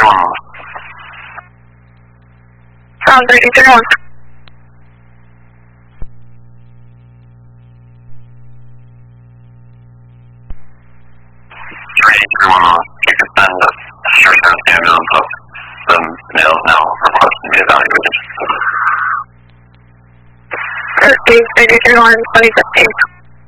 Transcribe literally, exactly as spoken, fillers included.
Sound thirty-three one. thirty-three one, you can send a short term ambulance up the mail now requesting the evaluation. thirty-three one, twenty fifteen.